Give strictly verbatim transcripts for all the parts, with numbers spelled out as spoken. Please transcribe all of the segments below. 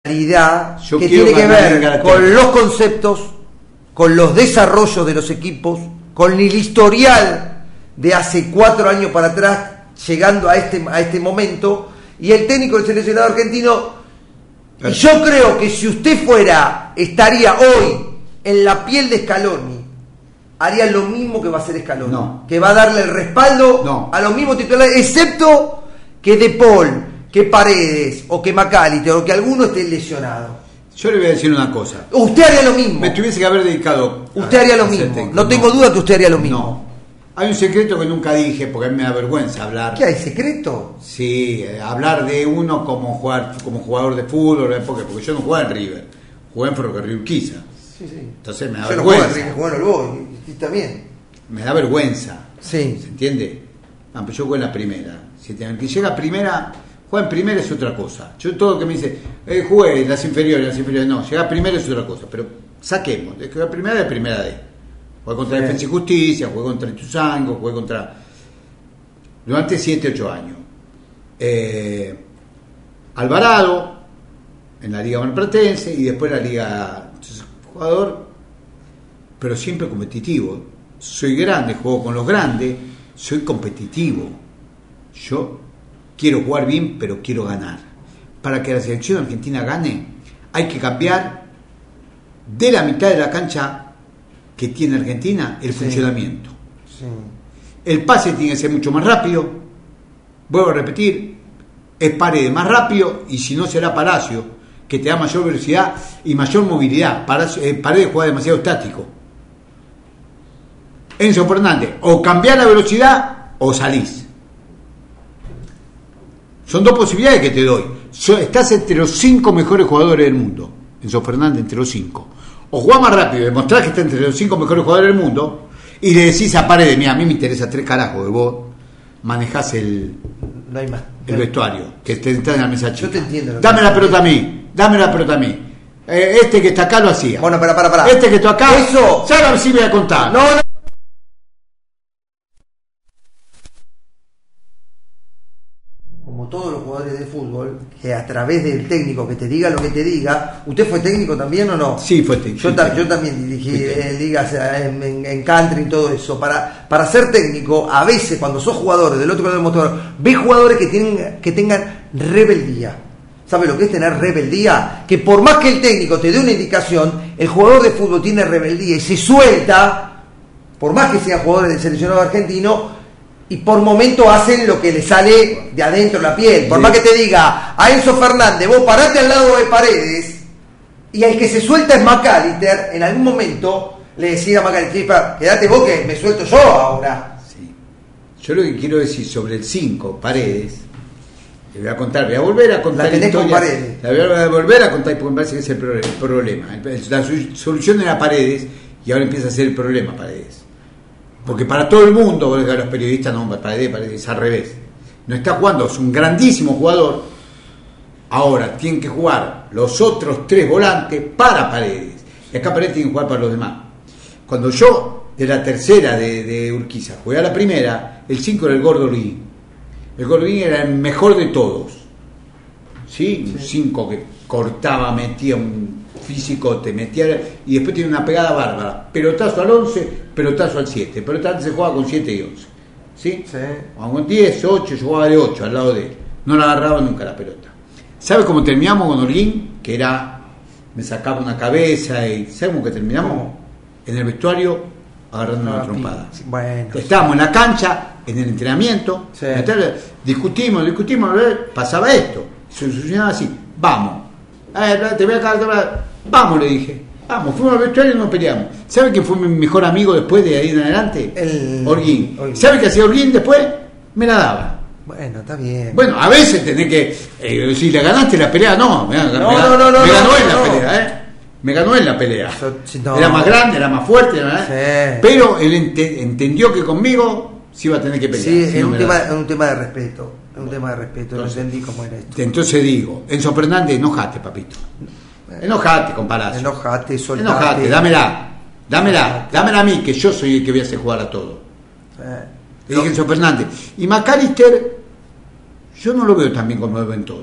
Yo que tiene que ver con los conceptos, con los desarrollos de los equipos, con el historial de hace cuatro años para atrás, llegando a este, a este momento, y el técnico del seleccionado argentino. Y yo creo que si usted fuera, estaría hoy en la piel de Scaloni, haría lo mismo que va a hacer Scaloni, no. que va a darle el respaldo no. a los mismos titulares, excepto que De Paul, que Paredes, o que McAllister, o que alguno esté lesionado. Yo le voy a decir una cosa. Usted haría lo mismo. Me tuviese que haber dedicado. Usted haría lo mismo. Técnico. No tengo no. duda que usted haría lo mismo. No. Hay un secreto que nunca dije porque a mí me da vergüenza hablar. ¿Qué hay secreto? Sí, eh, hablar de uno como jugar, como jugador de fútbol, porque, porque yo no jugaba en River, jugué en Ferrocarril Urquiza. Sí, sí. Entonces me da yo vergüenza. No jugué en River, jugué en el Boy, y también. Me da vergüenza. Sí. ¿Se entiende? Ah, pues yo jugué en la primera. Si el que llega a primera, juega en primera es otra cosa. Yo todo lo que me dice, eh, jugué en las inferiores, las inferiores, no, llegar a primera es otra cosa. Pero saquemos, de que la primera de primera D. Jugué contra sí. Defensa y Justicia, jugué contra Ituzaingó, jugué contra... Durante siete, ocho años. Eh, Alvarado, en la Liga Marplatense, y después la Liga... Entonces, jugador, pero siempre competitivo. Soy grande, juego con los grandes, soy competitivo. Yo quiero jugar bien, pero quiero ganar. Para que la selección argentina gane, hay que cambiar de la mitad de la cancha que tiene Argentina el sí, funcionamiento. Sí. El pase tiene que ser mucho más rápido. Vuelvo a repetir, es Paredes más rápido, y si no será Palacio, que te da mayor velocidad y mayor movilidad. Palacio, eh, Paredes juega demasiado estático. Enzo Fernández, o cambiar la velocidad o salís. Son dos posibilidades que te doy. So, estás entre los cinco mejores jugadores del mundo. Enzo Fernández entre los cinco. O jugás más rápido, demostrás que está entre los cinco mejores jugadores del mundo, y le decís a Paredes, mira, a mí me interesa tres carajos que vos manejás el, no hay más. el vestuario, que te entras en la mesa chica. Yo te entiendo. Dame la pelota a mí, dame la pelota a mí. Eh, este que está acá lo hacía. Bueno, para, para, para. Este que está acá, eso. ya sí voy a contar. No, no. Como todos los jugadores de fútbol, que a través del técnico que te diga lo que te diga. ¿Usted fue técnico también o no? Sí, fue técnico. Yo, ta- yo también dirigí eh, ligas en, en, en country y todo eso. Para, para ser técnico, a veces cuando sos jugador del otro lado del motor, ves jugadores que, tienen, que tengan rebeldía. ¿Sabe lo que es tener rebeldía? Que por más que el técnico te dé una indicación, el jugador de fútbol tiene rebeldía y se suelta, por más que sea jugador del seleccionado argentino, y por momento hacen lo que le sale de adentro la piel. Por sí. más que te diga a Enzo Fernández, vos parate al lado de Paredes, y el que se suelta es McAllister, en algún momento le decía a McAllister, quédate vos que me suelto yo ahora. Sí. Yo lo que quiero decir sobre el cinco, Paredes, le voy a contar, voy a volver a contar la historia, la voy a volver a contar porque me parece que es el problema. La solución era Paredes y ahora empieza a ser el problema Paredes. Porque para todo el mundo, los periodistas no, Paredes, Paredes, es al revés. No está jugando, es un grandísimo jugador. Ahora tienen que jugar los otros tres volantes para Paredes. Y acá Paredes tiene que jugar para los demás. Cuando yo, de la tercera de, de Urquiza, jugué a la primera, el cinco era el Gordo Olguín. El Gordo Olguín era el mejor de todos. ¿Sí? Un cinco que cortaba, metía un físico, te metía, y después tiene una pegada bárbara. Pelotazo al once, pelotazo al siete. Pero antes se jugaba con siete y once. ¿Sí? Sí. Con diez, ocho, yo jugaba de ocho al lado de él. No la agarraba nunca la pelota. ¿Sabe cómo terminamos con Olguín? Que era, me sacaba una cabeza y ¿sabe cómo que terminamos? ¿Cómo? En el vestuario agarrando una trompada. Bueno. Estábamos en la cancha, en el entrenamiento, sí. discutimos, discutimos, pasaba esto, se solucionaba así, vamos, eh, te voy a cagar, te voy a... vamos, le dije, vamos, fuimos al vestuario y nos peleamos. ¿Sabe quién fue mi mejor amigo después de ahí en adelante? El... Olguín. Olguín. ¿Sabe qué hacía Olguín después? Me la daba. Bueno, está bien. Bueno, a veces tenés que, eh, si le ganaste la pelea, no, me, no, me, no, no, no, me ganó no, en no, la no. pelea, ¿eh? Me ganó en la pelea. So, no. Era más grande, era más fuerte, ¿verdad? Sí. Pero él ent- entendió que conmigo se iba a tener que pelear. Sí, si es no un, me tema, la... es un tema de respeto. Es un tema de respeto. Entonces, no entendí cómo era esto. Entonces digo, Enzo Fernández, enojate, papito. Enojate con Palacio. Enojate, soltate. Enojate, dámela. Dámela, dámela a mí, que yo soy el que voy a hacer jugar a todo. Eh, Le dije Enzo Fernández. Y McAllister, yo no lo veo tan bien como lo ven todos.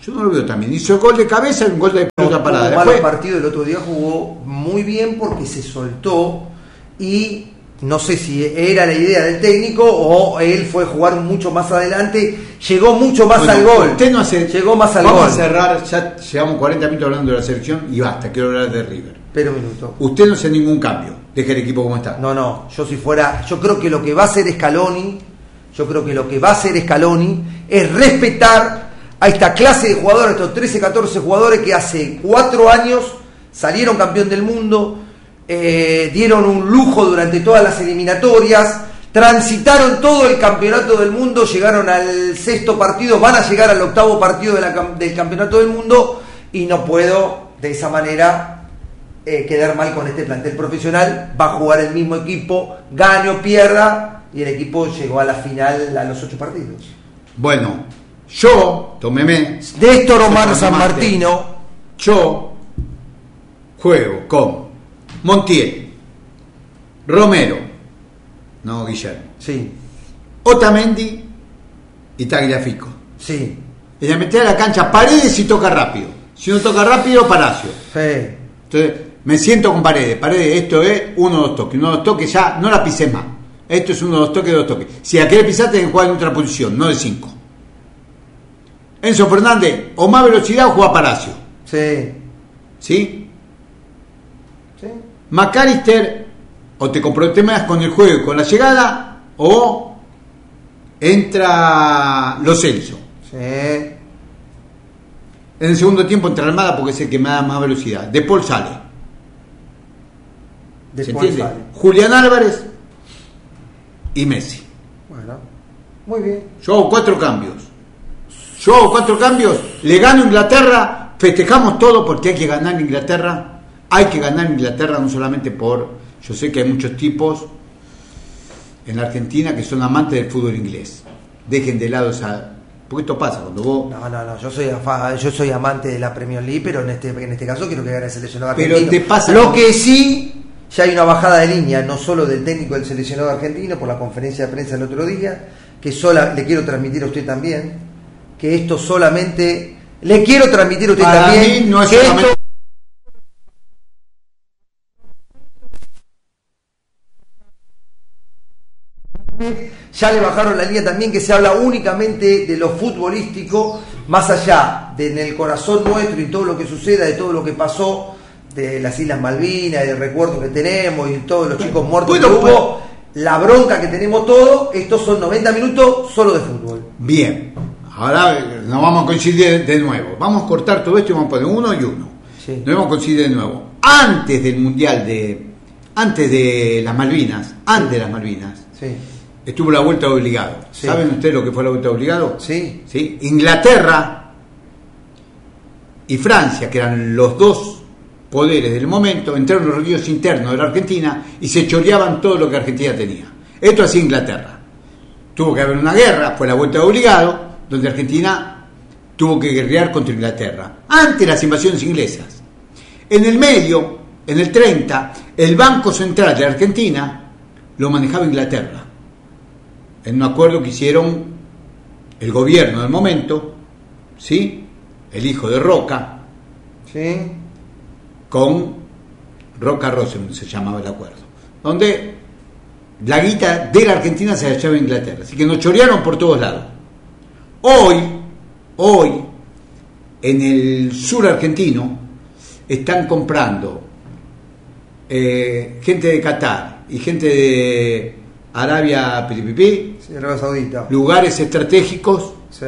Yo no lo veo también. Hizo el gol de cabeza y un gol de pelota no, parada. Tuvo Después, mal partido el otro día, jugó muy bien porque se soltó y no sé si era la idea del técnico o él fue a jugar mucho más adelante, llegó mucho más bueno, al gol. Usted no hace, llegó más al vamos gol. a cerrar, ya llevamos cuarenta minutos hablando de la selección y basta, quiero hablar de River. Pero un minuto. Usted no hace ningún cambio, deje el equipo como está. No, no, yo si fuera, yo creo que lo que va a hacer Scaloni, yo creo que lo que va a hacer Scaloni es respetar a esta clase de jugadores, estos trece, catorce jugadores que hace cuatro años salieron campeón del mundo, eh, dieron un lujo durante todas las eliminatorias, transitaron todo el campeonato del mundo, llegaron al sexto partido, van a llegar al octavo partido de la, del campeonato del mundo y no puedo de esa manera eh, quedar mal con este plantel profesional. Va a jugar el mismo equipo, gane o pierda, y el equipo llegó a la final a los ocho partidos. Bueno, yo, tómeme. De esto Romano San Martino. Yo juego con Montiel, Romero, no Guillermo, Sí, Otamendi y Tagliafico. sí. Y le meter a la cancha Paredes y toca rápido. Si no toca rápido, Palacio. Sí. Entonces, me siento con Paredes. Paredes, esto es uno o dos toques. Uno o dos toques ya, no la pises más. Esto es uno o dos toques, dos toques. Si la querés pisar, tenés que jugar en otra posición, no de cinco. Enzo Fernández, o más velocidad o juega Palacio. Sí. ¿Sí? Sí. McAllister, o te comprometes con el juego y con la llegada, o entra Lo Celso. Sí. En el segundo tiempo entra Almada porque es el que me da más velocidad. De Paul sale. ¿Se Después entiende? sale. Julián Álvarez y Messi. Bueno, muy bien. Yo hago cuatro cambios. Yo hago cuatro cambios. Le gano a Inglaterra. Festejamos todo porque hay que ganar en Inglaterra. Hay que ganar en Inglaterra no solamente por... Yo sé que hay muchos tipos en la Argentina que son amantes del fútbol inglés. Dejen de lado esa... Porque esto pasa cuando vos... No, no, no, yo soy afa- yo soy amante de la Premier League, pero en este en este caso quiero que gane el seleccionado Pero argentino. te pasa Lo con- que sí, ya hay una bajada de línea, no solo del técnico del seleccionado argentino por la conferencia de prensa el otro día, que sola le quiero transmitir a usted también, que esto solamente le quiero transmitir a usted Para también mí no es que solamente- esto ya le bajaron la línea también, que se habla únicamente de lo futbolístico, más allá de en el corazón nuestro y todo lo que suceda, de todo lo que pasó, de las Islas Malvinas, del recuerdo que tenemos y todos los chicos muertos que Bueno, hubo, la bronca que tenemos todos. Estos son noventa minutos solo de fútbol. Bien. Ahora eh, nos vamos a coincidir de nuevo. Vamos a cortar todo esto y vamos a poner uno y uno. Sí. Nos vamos a coincidir de nuevo. Antes del Mundial de... Antes de las Malvinas. Antes de las Malvinas. Sí, Estuvo la vuelta de obligado. Sí. ¿Saben ustedes lo que fue la vuelta de obligado? sí, ¿Sí? Inglaterra y Francia, que eran los dos poderes del momento, entraron en los ríos internos de la Argentina y se choreaban todo lo que Argentina tenía. Esto hacía Inglaterra. Tuvo que haber una guerra, fue la vuelta de obligado, donde Argentina tuvo que guerrear contra Inglaterra, ante las invasiones inglesas. En el medio, en el treinta, el Banco Central de Argentina lo manejaba Inglaterra, en un acuerdo que hicieron el gobierno del momento, ¿sí? El hijo de Roca, sí, con Roca Rosen se llamaba el acuerdo, donde la guita de la Argentina se la llevaba a Inglaterra, así que nos chorearon por todos lados. Hoy, hoy, en el sur argentino, están comprando eh, gente de Qatar y gente de Arabia Piripipí, sí, Arabia Saudita. lugares estratégicos Sí,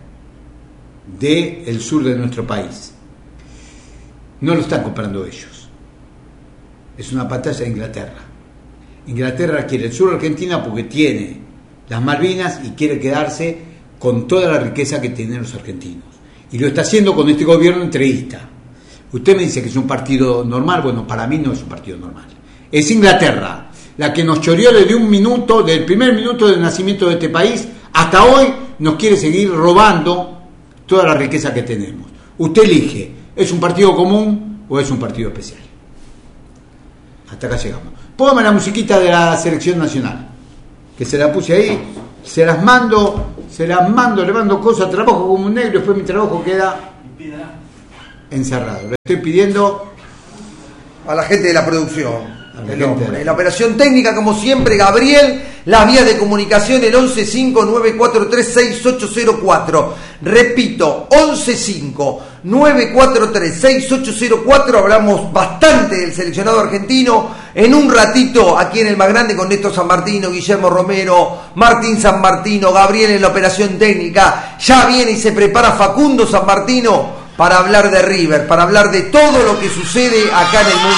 del sur de nuestro país. No lo están comprando ellos. Es una pantalla de Inglaterra. Inglaterra quiere el sur de Argentina porque tiene las Malvinas y quiere quedarse con toda la riqueza que tienen los argentinos. Y lo está haciendo con este gobierno entreguista. Usted me dice que es un partido normal. Bueno, para mí no es un partido normal. Es Inglaterra la que nos choreó desde un minuto, del primer minuto del nacimiento de este país hasta hoy, nos quiere seguir robando toda la riqueza que tenemos. Usted elige, ¿es un partido común o es un partido especial? Hasta acá llegamos. Póngame la musiquita de la selección nacional, que se la puse ahí, se las mando se las mando, le mando cosas, trabajo como un negro, después mi trabajo queda encerrado. Le estoy pidiendo a la gente de la producción. La El gente hombre. de la- En la operación técnica, como siempre, Gabriel. Las vías de comunicación, el once cinco nueve cuatro tres seis ocho cero cuatro. Repito, once cinco nueve cuatro tres seis ocho cero cuatro. Hablamos bastante del seleccionado argentino. En un ratito, aquí en el más grande, con Néstor San Martino, Guillermo Romero, Martín San Martino, Gabriel en la operación técnica. Ya viene y se prepara Facundo San Martino para hablar de River, para hablar de todo lo que sucede acá en el mundo